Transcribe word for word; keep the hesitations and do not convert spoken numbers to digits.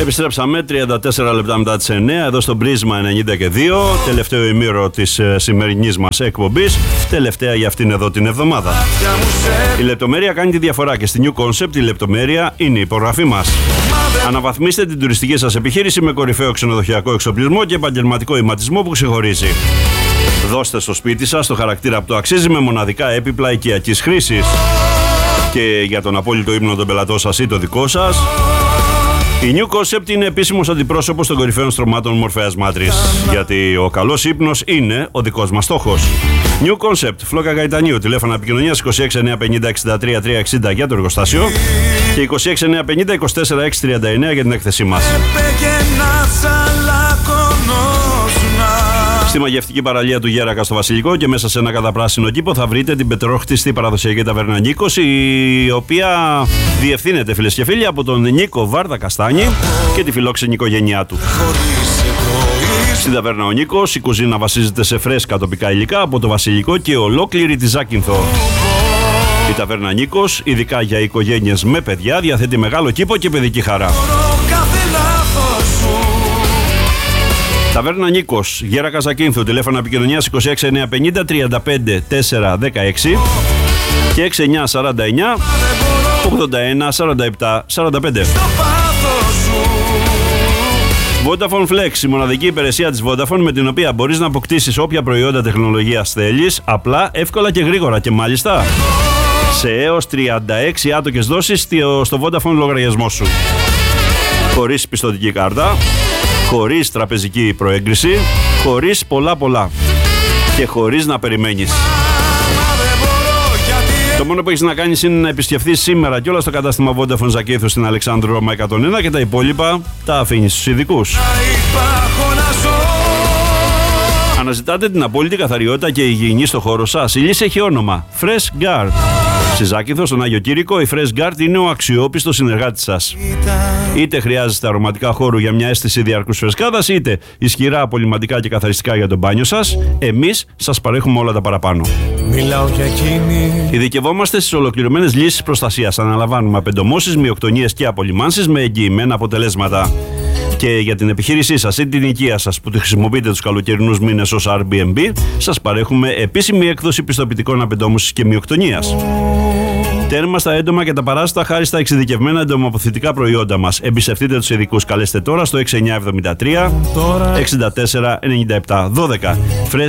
Επιστρέψαμε τριάντα τέσσερα λεπτά μετά τις εννιά εδώ στο Πρίσμα ενενήντα και δύο. Τελευταίο ημίωρο της ε, σημερινής μας εκπομπής. Τελευταία για αυτήν εδώ την εβδομάδα. Η λεπτομέρεια κάνει τη διαφορά και στη New Concept η λεπτομέρεια είναι η υπογραφή μας. Αναβαθμίστε την τουριστική σας επιχείρηση με κορυφαίο ξενοδοχειακό εξοπλισμό και επαγγελματικό ηματισμό που ξεχωρίζει. Δώστε στο σπίτι σας το χαρακτήρα που το αξίζει με μοναδικά έπιπλα οικιακής χρήσης. Και για τον απόλυτο ύμνο των πελατών σας ή το δικό σας, η New Concept είναι επίσημος αντιπρόσωπος των κορυφαίων στρωμάτων Μορφέας Μάτρης. Γιατί ο καλός ύπνος είναι ο δικός μας στόχος. New Concept, Φλόκα Γαϊτανίου, τηλέφωνα επικοινωνίας είκοσι έξι εννιακόσια πενήντα εξήντα τρία τριακόσια εξήντα για το εργοστάσιο και είκοσι έξι εννιακόσια πενήντα είκοσι τέσσερα εξακόσια τριάντα εννέα για την έκθεσή μας. Στη μαγευτική παραλία του Γέρακα στο Βασιλικό και μέσα σε ένα καταπράσινο κήπο θα βρείτε την πετρόχτιστη παραδοσιακή ταβέρνα Νίκος, η οποία διευθύνεται, φίλες και φίλοι, από τον Νίκο Βάρδα Καστάνη και τη φιλόξενη οικογένειά του. Στην ταβέρνα ο Νίκος η κουζίνα βασίζεται σε φρέσκα τοπικά υλικά από το Βασιλικό και ολόκληρη τη Ζάκυνθο. Η ταβέρνα Νίκος, ειδικά για οικογένειες με παιδιά, διαθέτει μεγάλο κήπο και παιδική χαρά. Ταβέρνα Νίκος, Γέρακα Ζακίνθου, τηλέφωνα επικοινωνίας είκοσι έξι εννιακόσια πενήντα τριάντα πέντε τετρακόσια δεκαέξι και έξι εννιακόσια σαράντα εννέα ογδόντα ένα σαράντα επτά σαράντα πέντε. Vodafone Flex, η μοναδική υπηρεσία της Vodafone με την οποία μπορείς να αποκτήσεις όποια προϊόντα τεχνολογίας θέλεις, απλά, εύκολα και γρήγορα και μάλιστα σε έως τριάντα έξι άτοκες δόσεις στο Vodafone λογαριασμό σου. Χωρίς πιστωτική κάρτα, χωρίς τραπεζική προέγκριση, χωρίς πολλά πολλά και χωρίς να περιμένεις. Το μόνο που έχεις να κάνεις είναι να επισκεφθείς σήμερα κιόλας στο κατάστημα Vodafone Ζακίνθου στην Αλεξάνδρου Ρώμα εκατόν ένα και τα υπόλοιπα τα αφήνεις στους ειδικούς. Αναζητάτε την απόλυτη καθαριότητα και υγιεινή στο χώρο σας? Η λύση έχει όνομα Fresh Guard. Στη Ζάκυνθο, στον Άγιο Κήρυκο, η Fresh Guard είναι ο αξιόπιστος συνεργάτης σας. Είτε χρειάζεστε αρωματικά χώρου για μια αίσθηση διαρκούς φρεσκάδας, είτε ισχυρά απολυμαντικά και καθαριστικά για το μπάνιο σας, εμείς σας παρέχουμε όλα τα παραπάνω. Μιλάω για εκείνη. Ειδικευόμαστε στις ολοκληρωμένες λύσεις προστασίας. Αναλαμβάνουμε απεντομώσεις, μειοκτονίες και απολυμάνσεις με εγγυημένα αποτελέσματα. Και για την επιχείρησή σας ή την οικία σας που τη χρησιμοποιείτε τους καλοκαιρινούς μήνες ως Airbnb, σας παρέχουμε επίσημη έκδοση πιστοποιητικών απεντόμωσης και μειοκτονίας. Τέρμα στα έντομα και τα παράσιτα χάρη στα εξειδικευμένα εντομοποθητικά προϊόντα μας. Εμπιστευτείτε τους ειδικούς. Καλέστε τώρα στο έξι εννιακόσια εβδομήντα τρία εξήντα τέσσερα ενενήντα επτά δώδεκα.